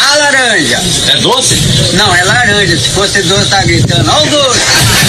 A laranja. É doce? Não, é laranja. Se fosse doce, tá gritando. Ó o doce.